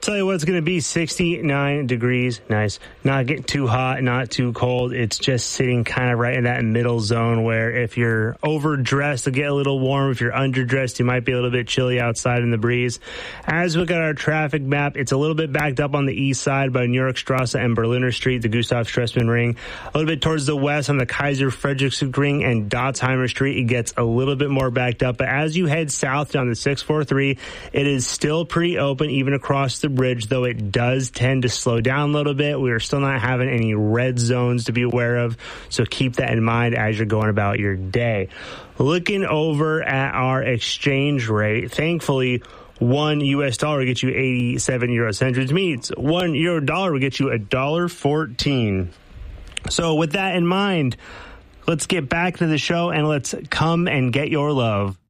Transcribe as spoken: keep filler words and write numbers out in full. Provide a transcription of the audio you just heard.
tell you what, it's going to be sixty-nine degrees. Nice. Not getting too hot, not too cold. It's just sitting kind of right in that middle zone where if you're overdressed, it'll get a little warm. If you're underdressed, you might be a little bit chilly outside in the breeze. As we look at our traffic map, it's a little bit backed up on the east side by New York Strasse and Berliner Street, the Gustav Stresemann Ring. A little bit towards the west on the Kaiser Friedrichsruh Ring and Dotzheimer Street, it gets a little bit more backed up. But as you head south down the six forty-three, it is still pretty open, even across the bridge, though it does tend to slow down a little bit. We are still not having any red zones to be aware of, so keep that in mind as you're going about your day. Looking over at our exchange rate, thankfully, one U S dollar will get you eighty-seven euro cents, which means one euro dollar will get you one dollar fourteen. So with that in mind, let's get back to the show and let's come and get your love.